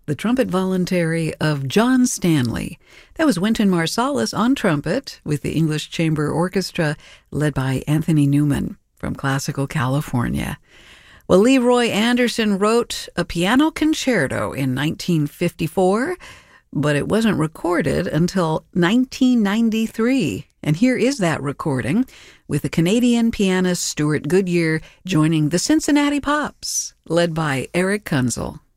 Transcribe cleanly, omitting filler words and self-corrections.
the trumpet voluntary of John Stanley. That was Wynton Marsalis on trumpet with the English Chamber Orchestra led by Anthony Newman from Classical California. Well, Leroy Anderson wrote a piano concerto in 1954, but it wasn't recorded until 1993. And here is that recording with the Canadian pianist Stuart Goodyear joining the Cincinnati Pops, led by Eric Kunzel.